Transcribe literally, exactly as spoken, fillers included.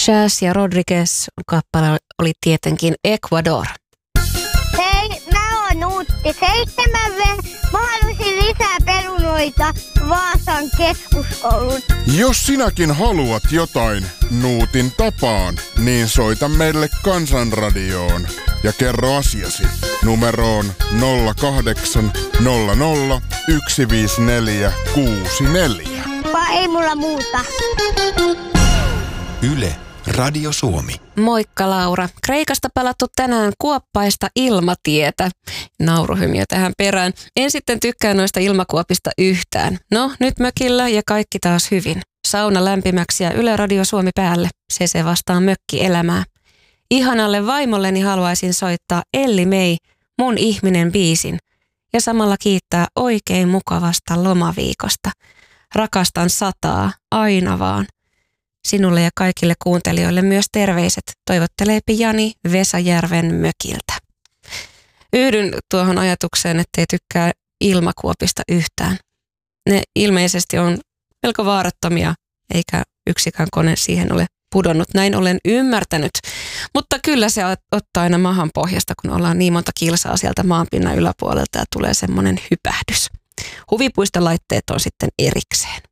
Jazz ja Rodriguez kappale oli tietenkin Ecuador. Hei, mä oon Nuutti seitsemän V. Mä haluaisin lisää perunoita Vaasan keskuskoulun. Jos sinäkin haluat jotain Nuutin tapaan, niin soita meille Kansanradioon ja kerro asiasi numeroon nolla kahdeksan nolla nolla yksi viisi neljä kuusi neljä. Vai ei mulla muuta. Yle, Radio Suomi. Moikka Laura. Kreikasta palattu tänään kuoppaista ilmatietä. Nauruhymiö tähän perään. En sitten tykkää noista ilmakuopista yhtään. No, nyt mökillä ja kaikki taas hyvin. Sauna lämpimäksi ja Yle Radio Suomi päälle. Se se vastaa mökkielämää. Ihanalle vaimolleni haluaisin soittaa Elli Mei, mun ihminen biisin. Ja samalla kiittää oikein mukavasta lomaviikosta. Rakastan sataa, aina vaan. Sinulle ja kaikille kuuntelijoille myös terveiset, toivottelee Jani Vesajärven mökiltä. Yhdyn tuohon ajatukseen, ettei tykkää ilmakuopista yhtään. Ne ilmeisesti on melko vaarattomia, eikä yksikään kone siihen ole pudonnut. Näin olen ymmärtänyt. Mutta kyllä se ottaa aina mahan pohjasta, kun ollaan niin monta kilsaa sieltä maanpinnan yläpuolelta ja tulee semmoinen hypähdys. Huvipuistolaitteet on sitten erikseen.